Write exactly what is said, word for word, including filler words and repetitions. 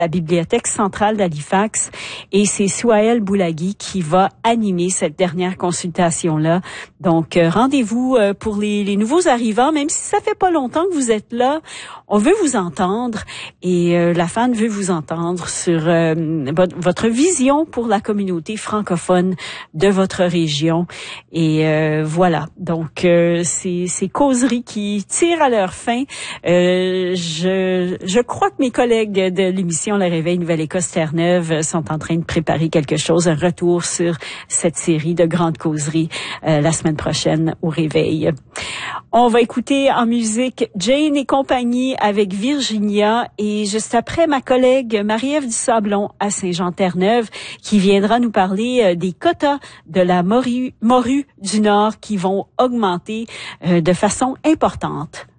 la Bibliothèque centrale d'Halifax, et c'est Souhaël Boulagui qui va animer cette dernière consultation-là. Donc, euh, rendez-vous euh, pour les, les nouveaux arrivants, même si ça fait pas longtemps que vous êtes là, on veut vous entendre, et euh, la F A N veut vous entendre sur euh, votre, votre vision pour la communauté francophone de votre région. Et euh, voilà, donc euh, c'est ces causeries qui tirent à leur fin. Euh, je, je crois que mes collègues de l'émission Le Réveil Nouvelle-Écosse Terre-Neuve sont en train de préparer quelque chose, un retour sur cette série de grandes causeries euh, la semaine prochaine au Réveil. On va écouter en musique Jane et compagnie avec Virginia, et juste après, ma collègue Marie-Ève Dusablon à Saint-Jean-Terre-Neuve qui viendra nous parler euh, des quotas de la morue, morue du Nord qui vont augmenter euh, de façon importante.